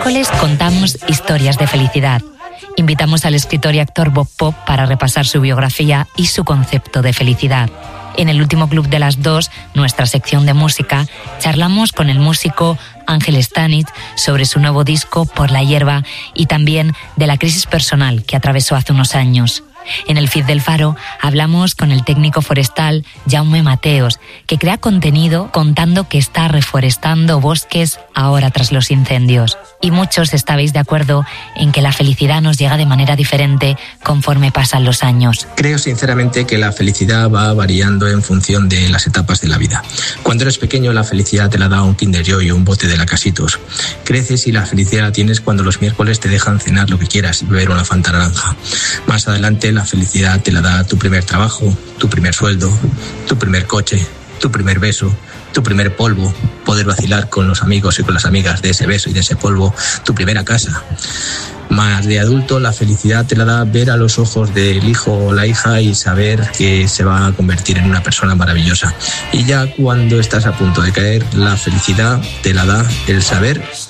miércoles contamos historias de felicidad. Invitamos al escritor y actor Bob Pop para repasar su biografía y su concepto de felicidad. En el último Club de las 2, nuestra sección de música, charlamos con el músico Ángel Stanich sobre su nuevo disco Por la hierba y también de la crisis personal que atravesó hace unos años. En el feed del Faro hablamos con el técnico forestal Jaume Mateos, que crea contenido contando que está reforestando bosques ahora tras los incendios. Y muchos estabais de acuerdo en que la felicidad nos llega de manera diferente conforme pasan los años. Creo sinceramente que la felicidad va variando en función de las etapas de la vida. Cuando eres pequeño, la felicidad te la da un Kinder Joy o un bote de Lacasitos. Creces y la felicidad la tienes cuando los miércoles te dejan cenar lo que quieras y beber una Fanta naranja. Más adelante, la felicidad te la da tu primer trabajo, tu primer sueldo, tu primer coche, tu primer beso, tu primer polvo, poder vacilar con los amigos y con las amigas de ese beso y de ese polvo, tu primera casa. Más de adulto, la felicidad te la da ver a los ojos del hijo o la hija y saber que se va a convertir en una persona maravillosa. Y ya cuando estás a punto de caer, la felicidad te la da el saber